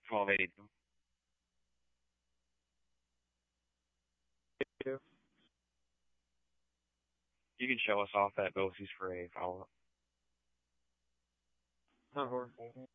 1282. You can show us off at Bosie's for a follow-up. Huh,